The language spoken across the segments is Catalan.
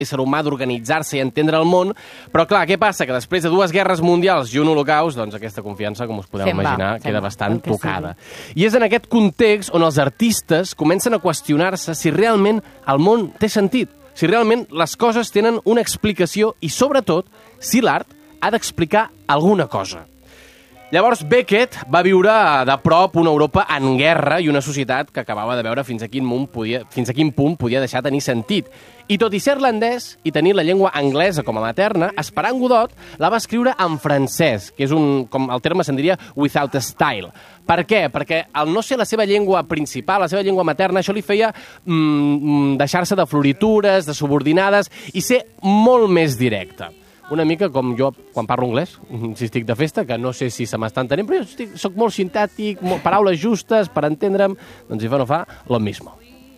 ésser humà d'organitzar-se i entendre el món, però clar, què passa? Que després de 2 guerres mundials i un holocaust, doncs aquesta confiança, com us podeu imaginar, queda bastant tocada. I és en aquest context on els artistes comencen a qüestionar-se si realment el món té sentit, si realment les coses tenen una explicació i, sobretot, si l'art ha d'explicar alguna cosa. Llavors, Beckett va viure de prop una Europa en guerra i una societat que acabava de veure fins a quin punt podia deixar tenir sentit. I tot i ser irlandès i tenir la llengua anglesa com a materna, Esperant Godot la va escriure en francès, que és com el terme se'n diria without a style. Per què? Perquè al no ser la seva llengua principal, la seva llengua materna, això li feia deixar-se de floritures, de subordinades i ser molt més directe. Una mica com jo quan parlo anglès, si estic de festa, que no sé si se m'està entenent, però jo soc molt sintètic, paraules justes per entendre'm, doncs no fa lo mismo.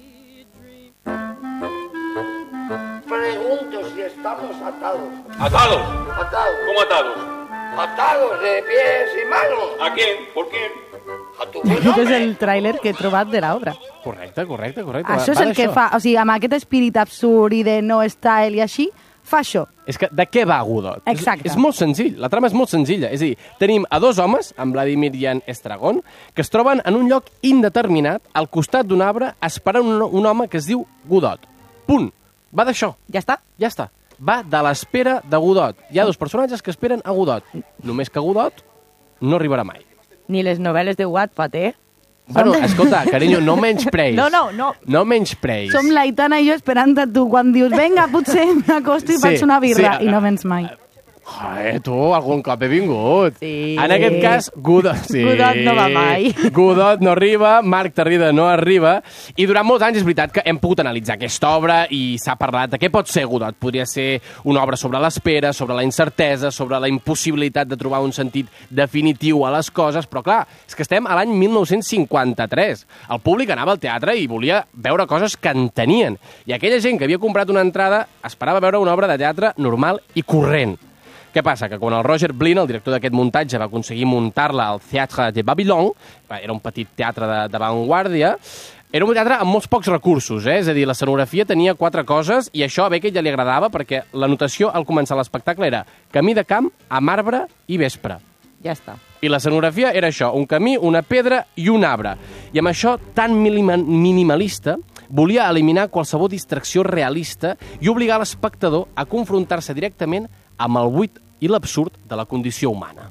Pregunto si estamos atados. ¿Atados? Atados. ¿Cómo atados? Atados de pies y manos. ¿A quién? ¿Por quién? A tu Aquest és el tràiler que he trobat de l'obra. Correcte. Això és el que fa, o sigui, amb aquest espírit absurd i de no style i així, fa això. És que de què va Godot? Exacte. És molt senzill, la trama és molt senzilla. És a dir, tenim a 2 homes, en Vladimir i en Estragon, que es troben en un lloc indeterminat, al costat d'un arbre, esperant un home que es diu Godot. Punt. Va d'això. Ja està? Ja està. Va de l'espera de Godot. Hi ha 2 personatges que esperen a Godot. Només que Godot no arribarà mai. Ni les novel·les de Wattpad, Bueno, escolta, carinyo, no menyspreis. No. No menyspreis. Som l'Aitana i jo esperant a tu quan dius vinga, potser m'acosto i faig una birra i no vens mai. Tu, algun cop he vingut. Sí. En aquest cas, Godot... Sí. Godot no va mai. Godot no arriba, Marc Tarrida no arriba, i durant molts anys és veritat que hem pogut analitzar aquesta obra i s'ha parlat de què pot ser Godot. Podria ser una obra sobre l'espera, sobre la incertesa, sobre la impossibilitat de trobar un sentit definitiu a les coses, però clar, és que estem a l'any 1953. El públic anava al teatre i volia veure coses que entenien, i aquella gent que havia comprat una entrada esperava veure una obra de teatre normal i corrent. Què passa? Que quan el Roger Blin, el director d'aquest muntatge, va aconseguir muntar-la al Théâtre de Babylone, era un petit teatre d'avantguàrdia, era un teatre amb molts pocs recursos, és a dir, l'escenografia tenia 4 coses i això a Beckett ja li agradava perquè la notació al començar l'espectacle era camí de camp, amb arbre i vespre. Ja està. I l'escenografia era això, un camí, una pedra i un arbre. I amb això tan minimalista volia eliminar qualsevol distracció realista i obligar l'espectador a confrontar-se directament amb el buit i l'absurd de la condició humana.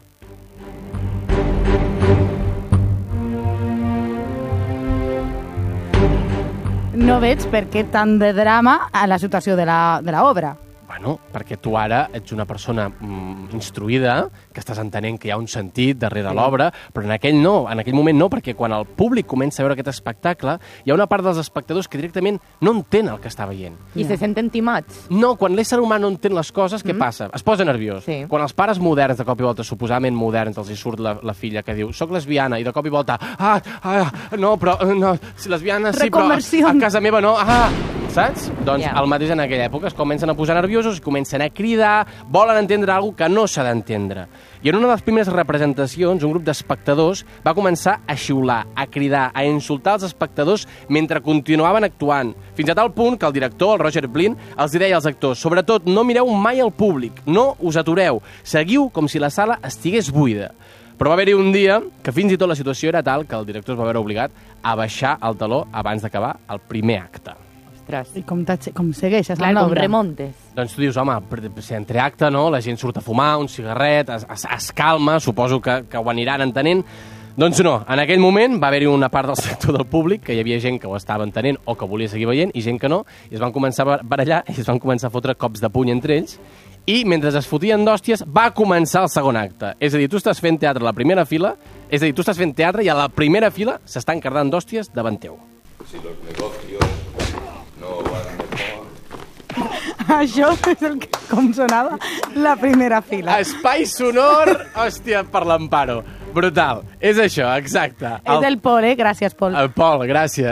No veig per què tant de drama a la situació de l'obra. Bueno, perquè tu ara ets una persona instruïda, que estàs entenent que hi ha un sentit darrere l'obra, però en aquell moment no, perquè quan el públic comença a veure aquest espectacle, hi ha una part dels espectadors que directament no entén el que està veient. I se senten timats. No, quan l'ésser humà no entén les coses, què passa? Es posa nerviós. Sí. Quan els pares moderns, de cop i volta, suposadament moderns, els hi surt la filla que diu soc lesbiana, i de cop i volta no, però, no, si lesbiana sí, però a casa meva no, saps? Doncs al mateix en aquella època es comencen a posar nerviosos, comencen a cridar, volen entendre alguna que no s'ha d'entendre. I en una de les primeres representacions, un grup d'espectadors va començar a xiular, a cridar, a insultar els espectadors mentre continuaven actuant, fins a tal punt que el director, el Roger Blin, els deia als actors, sobretot, no mireu mai al públic, no us atureu, seguiu com si la sala estigués buida. Però va haver-hi un dia que fins i tot la situació era tal que el director es va veure obligat a baixar el teló abans d'acabar el primer acte. I com segueixes amb l'obra? Com remontes. Doncs tu dius, home, si entre acte, no, la gent surt a fumar, un cigarret, es calma, suposo que ho aniran entenent. Doncs no, en aquell moment va haver-hi una part del sector del públic que hi havia gent que ho estava entenent o que volia seguir veient i gent que no, i es van començar a barallar i es van començar a fotre cops de puny entre ells, i mentre es fotien d'hòsties va començar el segon acte. És a dir, tu estàs fent teatre a la primera fila, és a dir, tu estàs fent teatre i a la primera fila s'estan cardant d'hòsties davant teu. Si los negocios no van de Això és com sonava la primera fila. Espai sonor, hòstia, per l'Amparo. Brutal. És això, exacte. És el Pol, gràcies, Pol. El Pol, gràcies.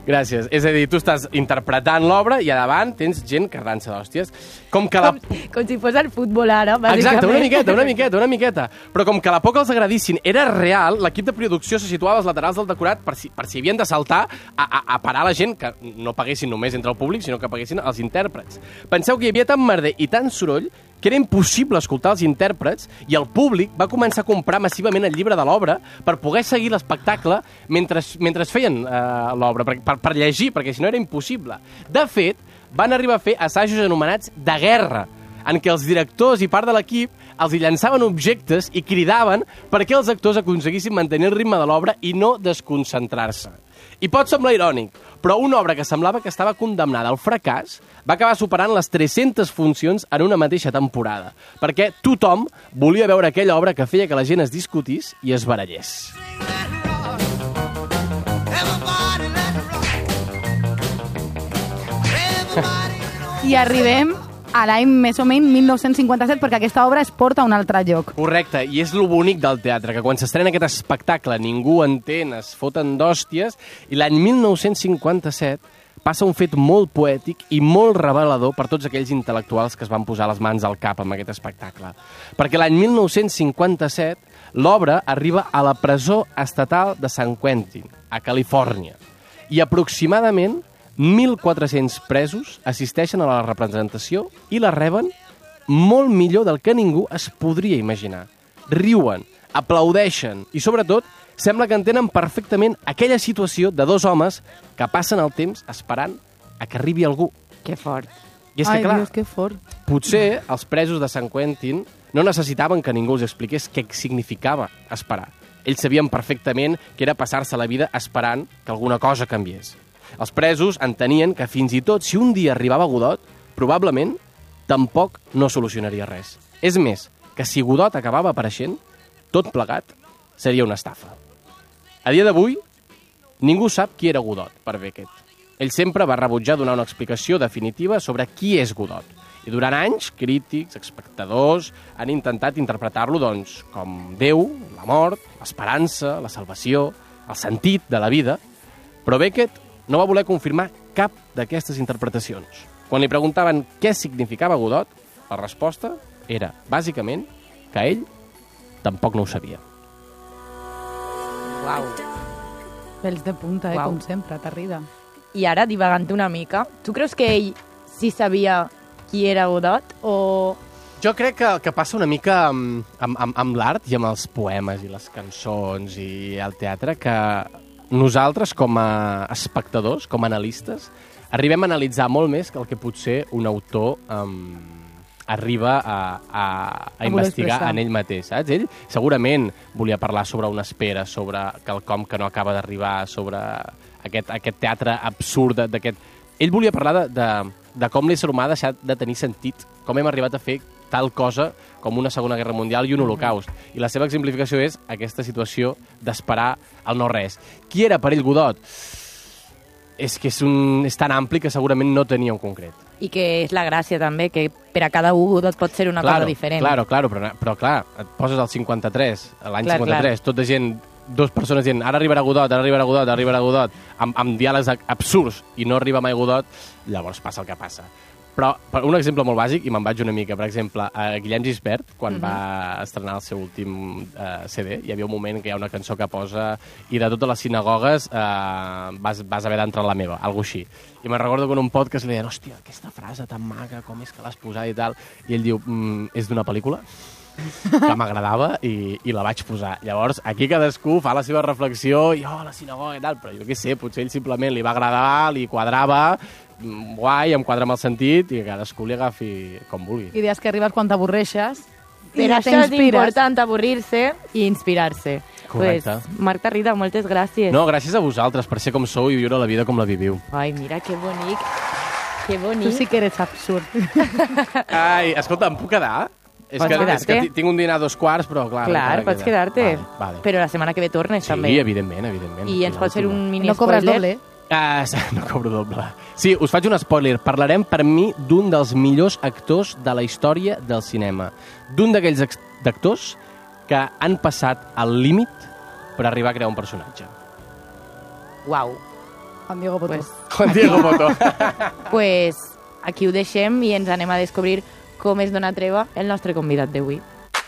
Gràcies. És a dir, tu estàs interpretant l'obra i a davant tens gent carregant-se d'hòsties. Com si fos el futbol ara, bàsicament. Exacte, una miqueta. Però com que la por que els agradissin era real, l'equip de producció se situava als laterals del decorat per si havien de saltar a parar la gent, que no paguessin només entre el públic, sinó que paguessin els intèrprets. Penseu que hi havia tant merder i tant soroll que era impossible escoltar els intèrprets i el públic va començar a comprar massivament el llibre de l'obra per poder seguir l'espectacle mentre feien l'obra, per llegir, perquè si no era impossible. De fet, van arribar a fer assajos anomenats de guerra, en què els directors i part de l'equip els hi llançaven objectes i cridaven perquè els actors aconseguissin mantenir el ritme de l'obra i no desconcentrar-se. I pot semblar irònic, però una obra que semblava que estava condemnada al fracàs va acabar superant les 300 funcions en una mateixa temporada, perquè tothom volia veure aquella obra que feia que la gent es discutís i es barallés. I arribem a l'any més o menys 1957, perquè aquesta obra es porta a un altre lloc. Correcte, i és lo bonic del teatre, que quan s'estrena aquest espectacle ningú entén, es foten d'hòsties, i l'any 1957 passa un fet molt poètic i molt revelador per tots aquells intel·lectuals que es van posar les mans al cap amb aquest espectacle. Perquè l'any 1957 l'obra arriba a la presó estatal de San Quentin, a Califòrnia, i aproximadament 1.400 presos assisteixen a la representació i la reben molt millor del que ningú es podria imaginar. Riuen, aplaudeixen i, sobretot, sembla que entenen perfectament aquella situació de dos homes que passen el temps esperant a que arribi algú. Que fort. I és que, clar, Dios, que fort. potser els presos de San Quentin no necessitaven que ningú els expliqués què significava esperar. Ells sabien perfectament que era passar-se la vida esperant que alguna cosa canviés. Els presos entenien que fins i tot si un dia arribava Godot, probablement tampoc no solucionaria res. És més, que si Godot acabava apareixent, tot plegat seria una estafa. A dia d'avui, ningú sap qui era Godot per Beckett. Ell sempre va rebutjar donar una explicació definitiva sobre qui és Godot. I durant anys, crítics, espectadors, han intentat interpretar-lo doncs, com Déu, la mort, l'esperança, la salvació, el sentit de la vida. Però Beckett no va voler confirmar cap d'aquestes interpretacions. Quan li preguntaven què significava Godot, la resposta era, bàsicament, que ell tampoc no ho sabia. Uau. Pels de punta, com sempre, t'arriba. I ara, divagant una mica, tu creus que ell sí sabia qui era Godot o... Jo crec que el que passa una mica amb l'art i amb els poemes i les cançons i el teatre, que nosaltres, com a espectadors, com a analistes, arribem a analitzar molt més que el que potser un autor arriba a investigar en ell mateix, saps? Ell segurament volia parlar sobre una espera, sobre quelcom que no acaba d'arribar, sobre aquest teatre absurd, Ell volia parlar de com l'ésser humà ha deixat de tenir sentit, com hem arribat a fer tal cosa com una Segona Guerra Mundial i un holocaust. I la seva exemplificació és aquesta situació d'esperar el no-res. Qui era per ell Godot? És que és tan ampli que segurament no tenia un concret. I que és la gràcia també, que per a cada un Godot pot ser una cosa diferent. Claro, però clar, et poses al 53, l'any 53, tot de gent, dues persones dient ara arribarà Godot, amb diàlegs absurds i no arriba mai Godot, llavors passa el que passa. Però per un exemple molt bàsic, i me'n vaig una mica, per exemple, a Guillem Gisbert, quan va estrenar el seu últim CD, hi havia un moment que hi ha una cançó que posa i de totes les sinagogues vas haver d'entrar a la meva, alguna així. I me'n recordo que en un podcast li deien, hòstia, aquesta frase tan maca, com és que l'has posat i tal, i ell diu, és d'una pel·lícula que m'agradava i la vaig posar. Llavors, aquí cadascú fa la seva reflexió i, la sinagoga i tal, però jo què sé, potser ell simplement li va agradar, li quadrava, guai, em quadra amb el sentit i cadascú li agafi com vulgui. I dies que arribes quan t'avorreixes per això és important avorrir-se i inspirar-se. Correcte. Pues, Marc Tarrida, moltes gràcies. No, gràcies a vosaltres per ser com sou i viure la vida com la viviu. Ai, mira, que bonic. Que bonic. Tu sí que eres absurd. Ai, escolta, em puc quedar? És que tinc un dinar a 2:15, però clar... Clar, pots quedar-te. Vale. Però la setmana que ve tornes, també. Sí, evidentment. I ens pot fer un mini no cobres doble. No cobro doble. Sí, us faig un spoiler. Parlarem, per mi, d'un dels millors actors de la història del cinema. D'un d'aquells actors que han passat al límit per arribar a crear un personatge. Uau. Juan Diego Botó. Juan Diego Botó. Pues aquí ho deixem i ens anem a descobrir com es dona treva el nostre convidat d'avui.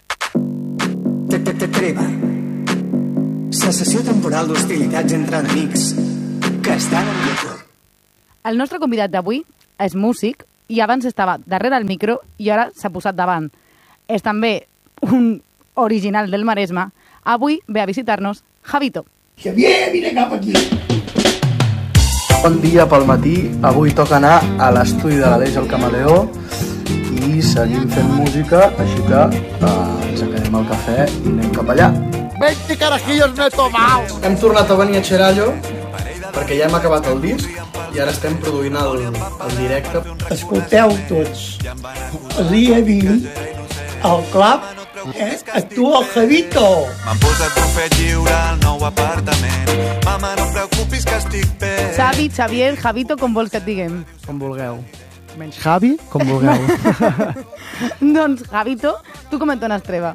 Treva. Cessació temporal d'hostilitats entre enemics que estan en guerra. El nostre convidat d'avui és músic i abans estava darrere el micro i ara s'ha posat davant. És també un original del Maresme. Avui ve a visitar-nos Javito. Xavier, vine cap aquí. Bon dia pel matí. Avui toca anar a l'estudi de l'Aleix el Camaleó i seguim fent música, així que ens acabem el cafè i anem cap allà. 20 carajillos me he tomado. Hem tornat a venir a Xerallo perquè ja hem acabat el disc i ara estem produint el directe. Escolteu tots. El dia 20, al club, actua el Javito. M'han posat bufet lliure al nou apartament. Mama, no et preocupis que estic bé. Xavi, Xavier, Javito, com vols que et diguem? Com vulgueu. Menys Javi, com vulgueu. Doncs, Javito, tu com et dones treva?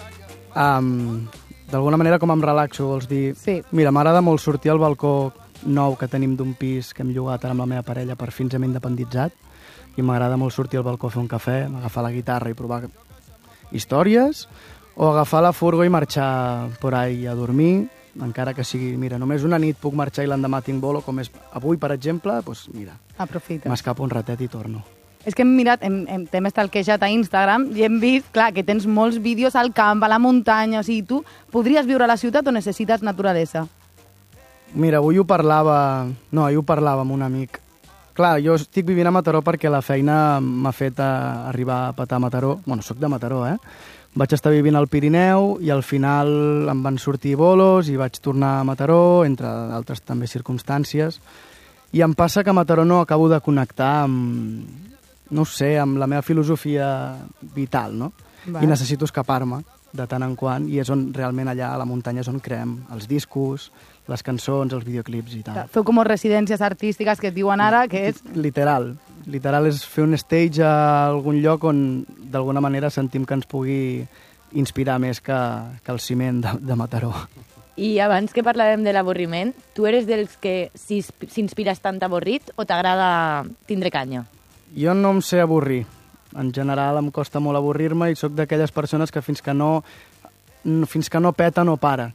D'alguna manera com em relaxo, vols dir? Sí. Mira, m'agrada molt sortir al balcó nou que tenim d'un pis que hem llogat ara amb la meva parella per fins hem independitzat i m'agrada molt sortir al balcó a fer un cafè, agafar la guitarra i provar històries o agafar la furgo i marxar por ahí a dormir, encara que sigui, mira, només una nit puc marxar i l'endemà tinc bolo, com és avui, per exemple, doncs mira, Aprofita. m'escapo un ratet i torno. És que hem mirat, t'hem estalquejat a Instagram i hem vist, clar, que tens molts vídeos al camp, a la muntanya, o sigui, tu podries viure a la ciutat o necessites naturalesa? Mira, ahir ho parlava amb un amic. Clar, jo estic vivint a Mataró perquè la feina m'ha fet arribar a petar a Mataró. Bueno, soc de Mataró, Vaig estar vivint al Pirineu i al final em van sortir bolos i vaig tornar a Mataró, entre altres també circumstàncies. I em passa que a Mataró no acabo de connectar amb, no sé, amb la meva filosofia vital, no? Val. I necessito escapar-me de tant en quant i és on realment allà a la muntanya és on creem els discos, les cançons, els videoclips i tal. Feu com residències artístiques que et diuen ara, que és... Literal és fer un stage a algun lloc on d'alguna manera sentim que ens pugui inspirar més que el ciment de Mataró. I abans que parlàvem de l'avorriment, tu eres dels que s'inspires tant avorrit o t'agrada tindre canya? Jo no em sé avorrir. En general em costa molt avorrir-me i sóc d'aquelles persones que fins que no peta no para.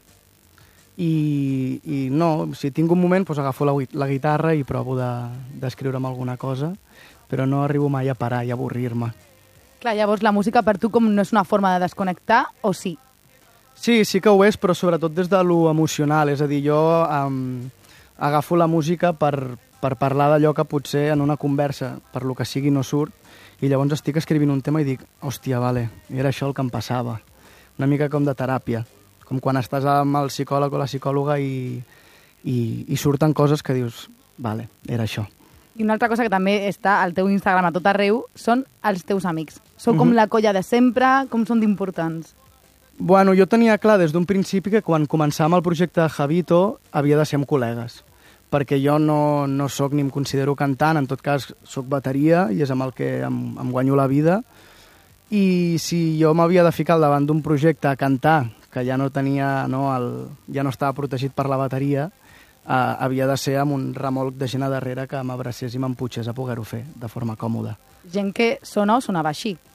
I no, si tinc un moment doncs agafo la guitarra i provo d'escriure'm alguna cosa, però no arribo mai a parar i a avorrir-me. Clar, llavors la música per tu com no és una forma de desconnectar, o sí? Sí que ho és, però sobretot des de lo emocional. És a dir, jo agafo la música per parlar d'allò que potser en una conversa, per lo que sigui, no surt, i llavors estic escrivint un tema i dic, hòstia, vale, era això el que em passava. Una mica com de teràpia, com quan estàs amb el psicòleg o la psicòloga i surten coses que dius, vale, era això. I una altra cosa que també està al teu Instagram a tot arreu són els teus amics. Sou com la colla de sempre, com són d'importants? Bueno, jo tenia clar des d'un principi que quan començàvem el projecte Javito havia de ser amb col·legues, perquè jo no soc ni em considero cantant, en tot cas soc bateria i és amb el que em guanyo la vida, i si jo m'havia de ficar al davant d'un projecte a cantar, que ja no tenia, ja no estava protegit per la bateria, havia de ser amb un remolc de gent a darrere que m'abracés i m'emputxés a poder-ho fer de forma còmoda. Gent que sonava així.